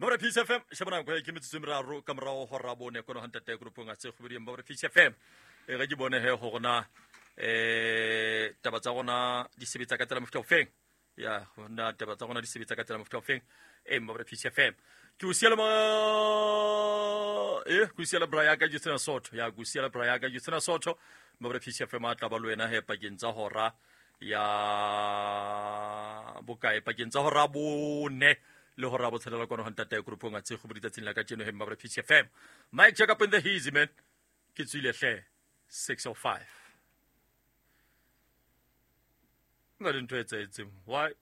Mabra Peace FM shabana go ke metswe meraro ka morao go rabone kono hantate groupong a tse go bedi Mabra Peace FM e ga di bone he go gona taba tsa gona di sebetsa ka tsela mofuta ofeng ya gona taba tsa gona di sebetsa ka tsela mofuta ofeng Mabra Peace FM ke o siela ku siela braya ka Justina Sotho ya ku siela braya ka Justina Sotho Mabra Peace FM a tla ba lwena he pakeng tsa hora ya bokae pakeng tsa hora bone le hora bo tshelela kono hantate groupong a tse go boditsa tsela ka tseno he Mabra Peace FM Mike check up in the heezy man ke tswile hle 605 nga dintho etsetse why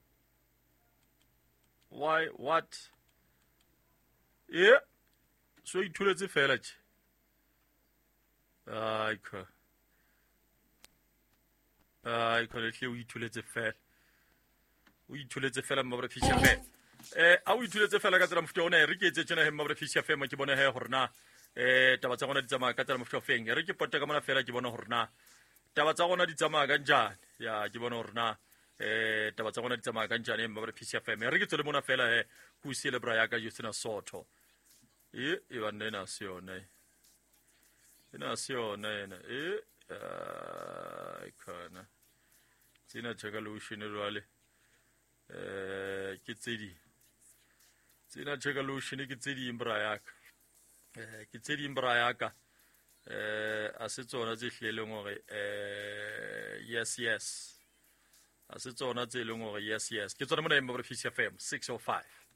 what yeah so ithuletse fela tje ai ka le hle o ithuletse fela Mabra Peace FM a o ithuletse fela ka tsela mofuta ona re ke etse tsena he Mabra Peace FM ke bona he hore na taba tsa gona di tsamaya ka tsela mofuta ofeng re ke pote ka mona fela ke bona hore na taba tsa gona di tsamaya ka njane ya ke bona hore na taba tsa gona di tsamaya ka njane Mabra Peace FM re ke tsole mona fela he ku celebra ya ka Justina Sotho e ba nena sione ena ikana tsena tsheka lo shine rwale ke tsedi tsena tsheka lo shine ke tsedi imbra yaka a se tsona tse hleleng gore yes a se tsona tse leng gore yes ke tsona mona Mabra Peace FM 605